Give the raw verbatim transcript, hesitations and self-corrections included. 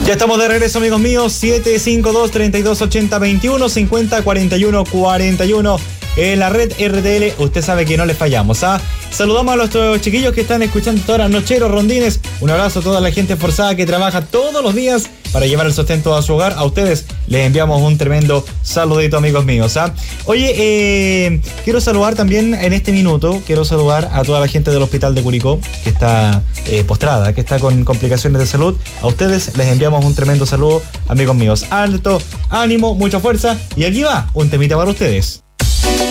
Ya estamos de regreso, amigos míos. siete cinco dos, tres dos ocho cero, veintiuno cincuenta, cuarenta y uno cuarenta y uno. En la red R T L, usted sabe que no les fallamos, ¿ah? Saludamos a nuestros chiquillos que están escuchando todas las nocheros, rondines. Un abrazo a toda la gente forzada que trabaja todos los días para llevar el sustento a su hogar. A ustedes les enviamos un tremendo saludito, amigos míos, ¿ah? Oye, eh, quiero saludar también en este minuto, quiero saludar a toda la gente del Hospital de Curicó, que está eh, postrada, que está con complicaciones de salud. A ustedes les enviamos un tremendo saludo, amigos míos. Alto, ánimo, mucha fuerza. Y aquí va un temita para ustedes.